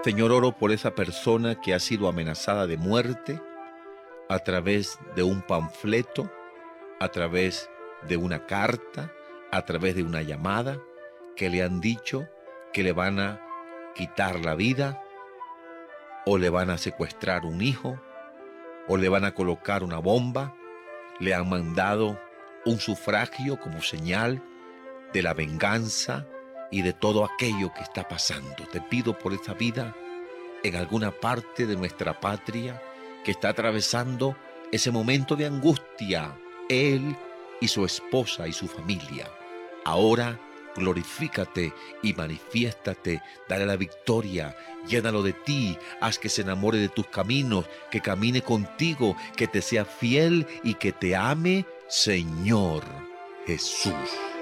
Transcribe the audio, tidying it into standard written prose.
Señor, oro por esa persona que ha sido amenazada de muerte a través de un panfleto, a través de una carta, a través de una llamada, que le han dicho que le van a quitar la vida, o le van a secuestrar un hijo, o le van a colocar una bomba. Le han mandado un sufragio como señal de la venganza y de todo aquello que está pasando. Te pido por esta vida en alguna parte de nuestra patria que está atravesando ese momento de angustia, él y su esposa y su familia. Ahora glorifícate y manifiéstate, dale la victoria, llénalo de ti, haz que se enamore de tus caminos, que camine contigo, que te sea fiel y que te ame, Señor Jesús.